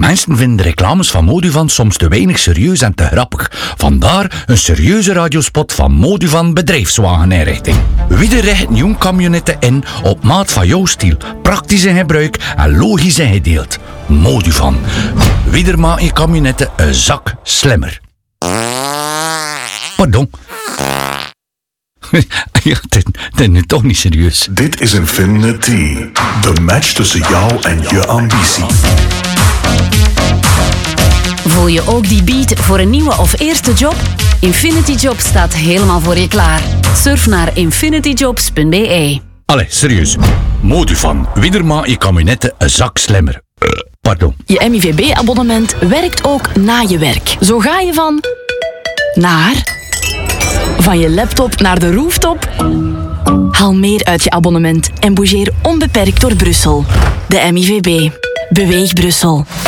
Mensen vinden de reclames van Moduvan soms te weinig serieus en te grappig. Vandaar een serieuze radiospot van Moduvan Bedrijfswageninrichting. Wie richt jong camionetten in op maat van jouw stijl, praktisch in gebruik en logisch ingedeeld. Moduvan. Wie maakt je camionetten een zak slimmer. Pardon. Ja, dit is nu toch niet serieus. Dit is Infinity. De match tussen jou en je ambitie. Voel je ook die beat voor een nieuwe of eerste job? Infinity Jobs staat helemaal voor je klaar. Surf naar infinityjobs.be. Allee, serieus. Moduvan. Wie maakt je camionetten een zak slimmer. Pardon. Je MIVB-abonnement werkt ook na je werk. Zo ga je van je laptop naar de rooftop. Haal meer uit je abonnement en bougeer onbeperkt door Brussel. De MIVB. Beweeg Brussel.